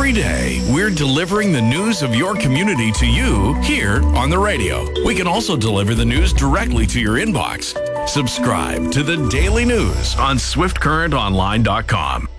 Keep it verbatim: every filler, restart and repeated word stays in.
Every day, we're delivering the news of your community to you here on the radio. We can also deliver the news directly to your inbox. Subscribe to the Daily News on swift current online dot com.